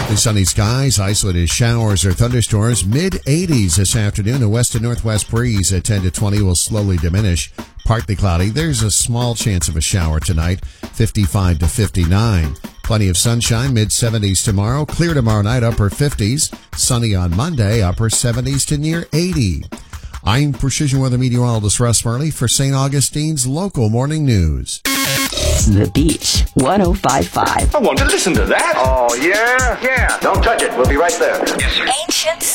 Partly sunny skies, isolated showers or thunderstorms, mid-80s this afternoon. A west to northwest breeze at 10 to 20 will slowly diminish. Partly cloudy. There's a small chance of a shower tonight, 55 to 59. Plenty of sunshine, mid-70s tomorrow. Clear tomorrow night, upper 50s. Sunny on Monday, upper 70s to near 80. I'm Precision Weather Meteorologist Russ Murley for St. Augustine's Local Morning News. The Beach 105.5. I want to listen to that. Oh, yeah? Yeah. Don't touch it. We'll be right there. Ancient